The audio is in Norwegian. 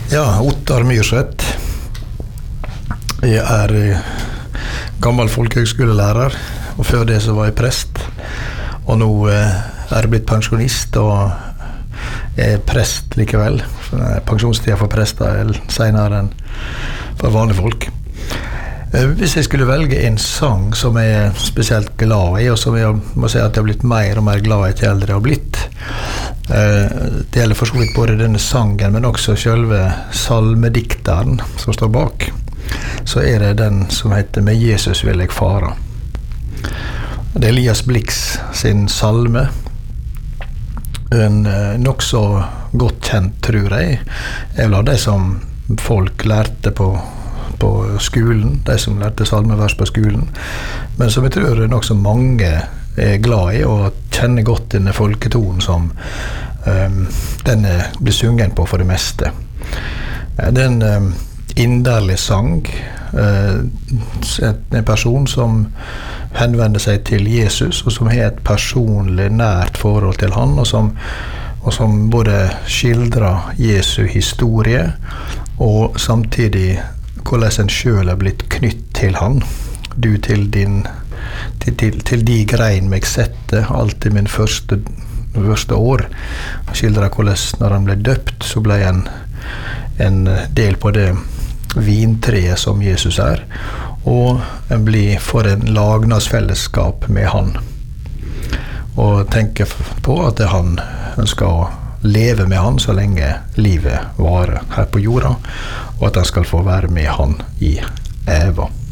Ja, Ottar Myrseth. Jeg gammel folkehøgskolelærer, og før det så var jeg prest. Og nå jeg blitt pensjonist, og jeg prest likevel. Pensjonstiden for prester senere enn for vanlige folk. Hvis jeg skulle velge en sang som jeg er spesielt glad i, og som jeg må si at jeg har blitt mer og mer glad i til eldre jeg har blitt, det gjelder for så vidt både denne sangen, men også selve salmedikteren som står bak, så det den som heter «Med Jesus vil jeg fara». Det Elias Blix sin salme, en nok så godt kjent, tror jeg, vel av det som folk lærte på skolen, de som lærte salmevers på skolen, men som jeg tror nok så mange glad i og kjenner godt denne folketonen som denne blir sungen på for det meste. Det en inderlig sang, en person som henvender seg til Jesus, og som har et personlig nært forhold til han, og som både skildrer Jesu historie, og samtidig hvordan en selv blitt knytt til han. Du til de grein meg sette, alt i min første år. Skildrer hvordan når han ble døpt, så ble en del på det vintreet som Jesus og en blir for en lagnadsfellesskap med han. Og tenker på at han ønsker å leve med han så lenge livet varer her på jorda, og at han skal få være med han i eva.